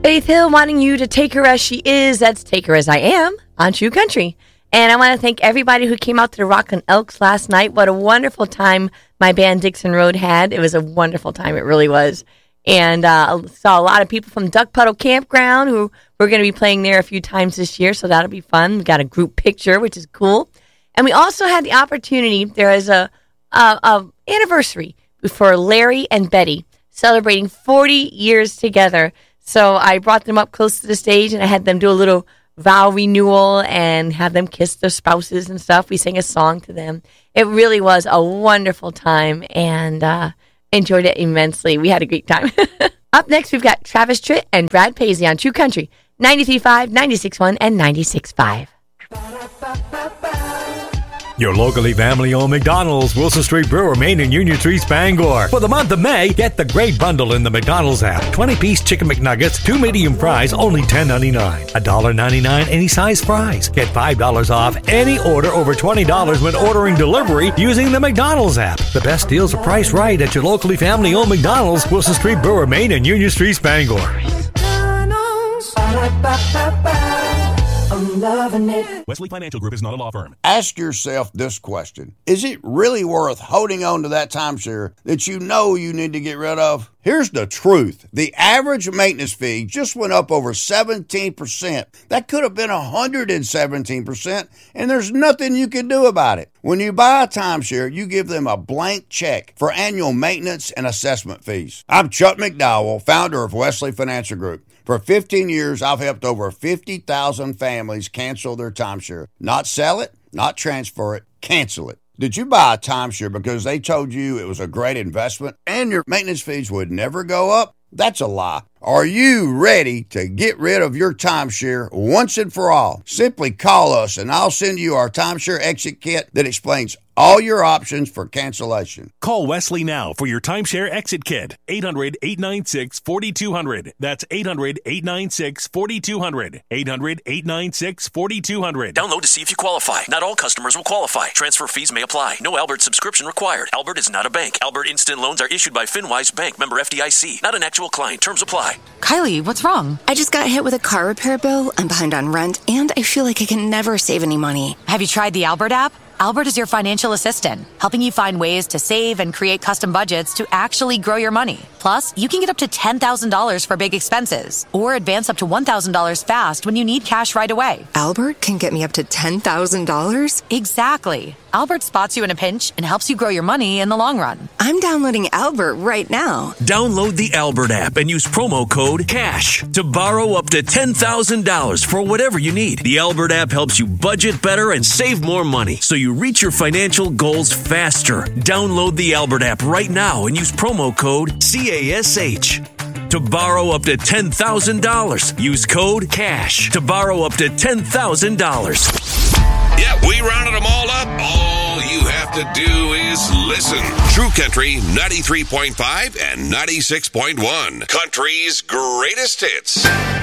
Faith Hill wanting you to take her as she is. That's Take Her As I Am on True Country. And I want to thank everybody who came out to the Rockin' Elks last night. What a wonderful time my band Dixon Road had. It was a wonderful time. It really was. And saw a lot of people from Duck Puddle Campground who we're going to be playing there a few times this year, so that'll be fun. We got a group picture, which is cool. And we also had the opportunity, there is a anniversary for Larry and Betty celebrating 40 years together. So I brought them up close to the stage, and I had them do a little vow renewal and have them kiss their spouses and stuff. We sang a song to them. It really was a wonderful time, and enjoyed it immensely. We had a great time. Up next, we've got Travis Tritt and Brad Paisley on True Country, 93.5, 96.1, and 96.5. Your locally family-owned McDonald's, Wilson Street Brewer, Main, and Union Street, Bangor. For the month of May, get the great bundle in the McDonald's app. 20-piece chicken McNuggets, 2 medium fries, only $10.99. $1.99 any size fries. Get $5 off any order over $20 when ordering delivery using the McDonald's app. The best deals are priced right at your locally family-owned McDonald's, Wilson Street Brewer, Main, and Union Street, Bangor. I'm loving it. Wesley Financial Group is not a law firm. Ask yourself this question. Is it really worth holding on to that timeshare that you know you need to get rid of? Here's the truth. The average maintenance fee just went up over 17%. That could have been 117%, and there's nothing you can do about it. When you buy a timeshare, you give them a blank check for annual maintenance and assessment fees. I'm Chuck McDowell, founder of Wesley Financial Group. For 15 years, I've helped over 50,000 families cancel their timeshare. Not sell it, not transfer it, cancel it. Did you buy a timeshare because they told you it was a great investment and your maintenance fees would never go up? That's a lie. Are you ready to get rid of your timeshare once and for all? Simply call us and I'll send you our timeshare exit kit that explains all your options for cancellation. Call Wesley now for your timeshare exit kit. 800-896-4200. That's 800-896-4200. 800-896-4200. Download to see if you qualify. Not all customers will qualify. Transfer fees may apply. No Albert subscription required. Albert is not a bank. Albert Instant Loans are issued by FinWise Bank, member FDIC. Not an actual client. Terms apply. Kylie, what's wrong? I just got hit with a car repair bill. I'm behind on rent, and I feel like I can never save any money. Have you tried the Albert app? Albert is your financial assistant, helping you find ways to save and create custom budgets to actually grow your money. Plus, you can get up to $10,000 for big expenses or advance up to $1,000 fast when you need cash right away. Albert can get me up to $10,000? Exactly. Albert spots you in a pinch and helps you grow your money in the long run. I'm downloading Albert right now. Download the Albert app and use promo code CASH to borrow up to $10,000 for whatever you need. The Albert app helps you budget better and save more money so you reach your financial goals faster. Download the Albert app right now and use promo code CASH. To borrow up to $10,000, use code CASH to borrow up to $10,000. Yeah, we rounded them all up. All you have to do is listen. True Country 93.5 and 96.1. Country's greatest hits.